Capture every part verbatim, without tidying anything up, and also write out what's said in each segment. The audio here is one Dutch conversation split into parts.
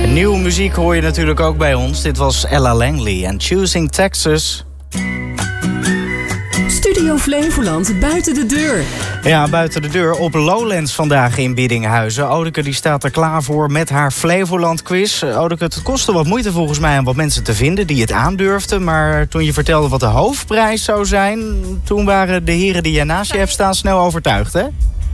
Nieuwe muziek hoor je natuurlijk ook bij ons. Dit was Ella Langley en Choosing Texas. Studio Flevoland buiten de deur. Ja, buiten de deur op Lowlands vandaag in Biddinghuizen. Odeke die staat er klaar voor met haar Flevoland quiz. Odeke, het kostte wat moeite volgens mij om wat mensen te vinden die het aandurfden. Maar toen je vertelde wat de hoofdprijs zou zijn, toen waren de heren die jij naast je hebt staan snel overtuigd, hè?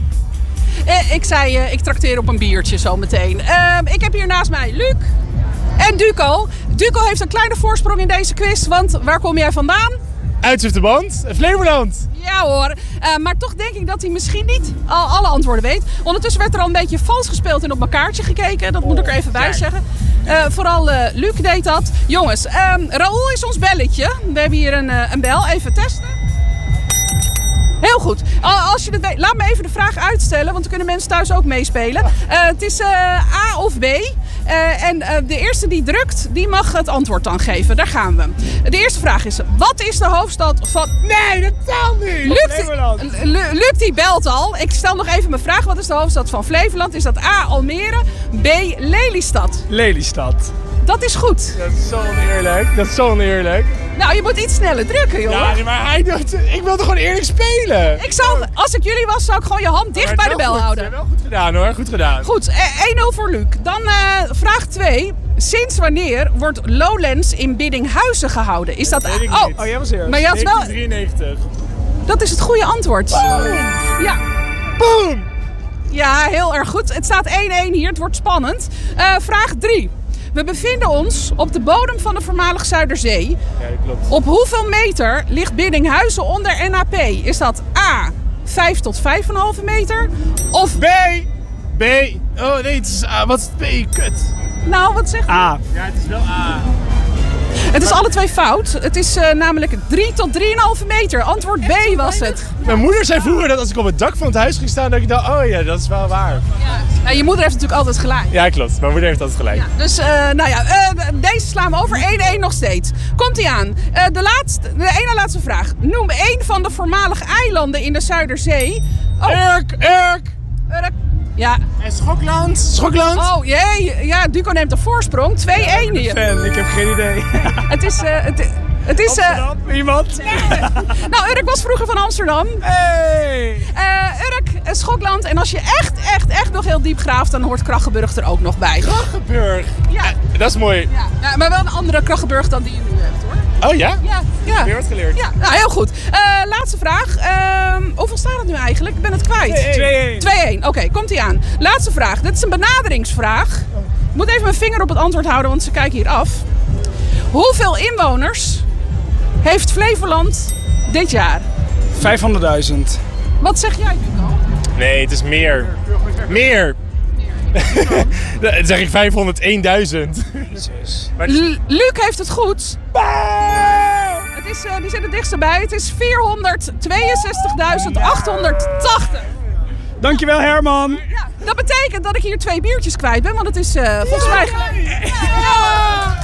Eh, ik zei, uh, ik trakteer op een biertje zometeen. Uh, ik heb hier naast mij Luc en Duco. Duco heeft een kleine voorsprong in deze quiz, want waar kom jij vandaan? Uit de band, Flevoland. Ja hoor, uh, maar toch denk ik dat hij misschien niet al alle antwoorden weet. Ondertussen werd er al een beetje vals gespeeld en op mijn kaartje gekeken. Dat moet ik er even bij zeggen. Uh, vooral uh, Luc deed dat. Jongens, um, Raoul is ons belletje. We hebben hier een, uh, een bel. Even testen. Heel goed. Als je het weet, laat me even de vraag uitstellen, want dan kunnen mensen thuis ook meespelen. Uh, het is uh, A of B. Uh, en uh, de eerste die drukt, die mag het antwoord dan geven. Daar gaan we. De eerste vraag is, wat is de hoofdstad van... Nee, dat telt niet! Luc, Flevoland. Luc, Luc die belt al. Ik stel nog even mijn vraag. Wat is de hoofdstad van Flevoland? Is dat A, Almere, B, Lelystad? Lelystad. Dat is goed. Dat is zo oneerlijk. Dat is zo oneerlijk. Nou, je moet iets sneller drukken, joh. Ja, maar hij doet... Ik wilde gewoon eerlijk spelen. Ik zou, als ik jullie was, zou ik gewoon je hand dicht bij de bel goed, houden. wel goed gedaan, hoor. Goed gedaan. Goed, één nul voor Luc. Dan uh, vraag twee. Sinds wanneer wordt Lowlands in Biddinghuizen gehouden? Is dat... Weet ik oh, niet. Oh, jij was eerst. Maar je had wel... negentien drieënnegentig. Dat is het goede antwoord. Boom. Ja. Boom! Ja, heel erg goed. Het staat één één hier. Het wordt spannend. Uh, vraag drie. We bevinden ons op de bodem van de voormalig Zuiderzee. Ja, dat klopt. Op hoeveel meter ligt Biddinghuizen onder N A P? Is dat A, vijf tot vijf komma vijf meter? Of B! B! Oh nee, het is A. Wat is B? Kut. Nou, wat zeg je? A. Ja, het is wel A. Het is alle twee fout. Het is uh, namelijk drie tot drie komma vijf meter. Antwoord B was het. Mijn moeder zei vroeger dat als ik op het dak van het huis ging staan, dat ik dacht, oh ja, dat is wel waar. Ja. Nou, je moeder heeft natuurlijk altijd gelijk. Ja, klopt. Mijn moeder heeft altijd gelijk. Ja, dus, uh, nou ja, uh, deze slaan we over. één één nog steeds. Komt-ie aan. Uh, de, laatste, de ene laatste vraag. Noem één van de voormalige eilanden in de Zuiderzee. Oh. Urk, Urk. Urk. Ja. En Schokland. Schokland. Oh jee, ja, Duco neemt een voorsprong. twee één hier. Fan, ik heb geen idee. Het is... Uh, het, het is uh, Amsterdam, iemand? Nou, Urk was vroeger van Amsterdam. Hey. Uh, Urk, uh, Schokland. En als je echt, echt, echt nog heel diep graaft, dan hoort Krachenburg er ook nog bij. Krachenburg. Ja. Uh, dat is mooi. Ja. Ja, maar wel een andere Krachenburg dan die je nu hebt, hoor. Oh ja? Ja. Ja. Weer wat geleerd. Ja, nou, heel goed. Uh, laatste vraag. Uh, hoeveel staat het nu eigenlijk? Ik ben het kwijt. twee één. twee één. Oké, okay, komt ie aan. Laatste vraag. Dit is een benaderingsvraag. Ik moet even mijn vinger op het antwoord houden, want ze kijken hier af. Hoeveel inwoners heeft Flevoland dit jaar? vijfhonderdduizend. Wat zeg jij, Duco? Nee, het is meer. Meer. Dan zeg ik vijfhonderdeenduizend. Luc heeft het goed. Het is, uh, die zit het dichtst bij. Het is vierhonderdtweeënzestigduizend achthonderdtachtig. Dankjewel, Herman. Ja, dat betekent dat ik hier twee biertjes kwijt ben, want het is uh, volgens mij... Ja!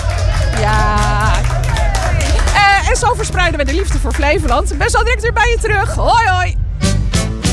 Ja. Uh, en zo verspreiden we de liefde voor Flevoland. Ik ben zo direct weer bij je terug. Hoi hoi.